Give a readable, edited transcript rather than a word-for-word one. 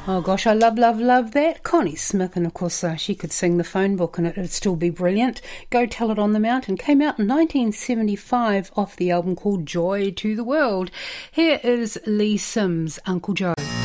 Oh gosh, I love that. Connie Smith, and of course she could sing the phone book and it'd still be brilliant. Go Tell It on the Mountain came out in 1975 off the album called Joy to the World. Here is Lee Sims, Uncle Joe.